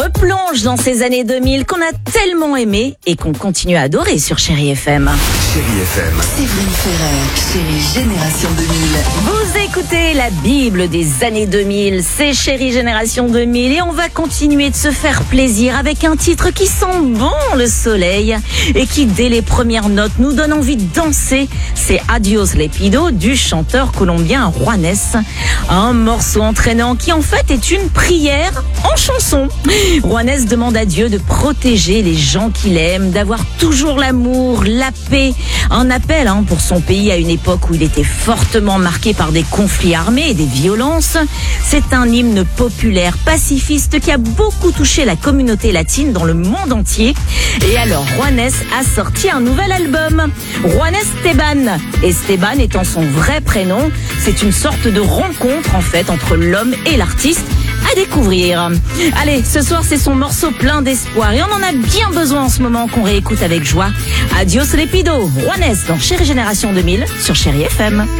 replonge dans ces années 2000 qu'on a tellement aimé et qu'on continue à adorer sur Chérie FM. Chérie FM. Séverine Ferrer, Chérie Génération 2000. Vous écoutez la Bible des années 2000, c'est Chérie Génération 2000 et on va continuer de se faire plaisir avec un titre qui sent bon le soleil et qui dès les premières notes nous donne envie de danser. C'est Adiós Lépido du chanteur colombien Juanes. Un morceau entraînant qui en fait est une prière en chanson. Juanes demande à Dieu de protéger les gens qu'il aime, d'avoir toujours l'amour, la paix. Un appel pour son pays à une époque où il était fortement marqué par des conflits armés et des violences. C'est un hymne populaire, pacifiste qui a beaucoup touché la communauté latine dans le monde entier. Et alors Juanes a sorti un nouvel album, Juan Esteban. Esteban étant son vrai prénom, c'est une sorte de rencontre en fait entre l'homme et l'artiste. À découvrir. Allez, ce soir c'est son morceau plein d'espoir et on en a bien besoin en ce moment qu'on réécoute avec joie. Adiós Lépido, Juanes dans Chérie Génération 2000 sur Chérie FM.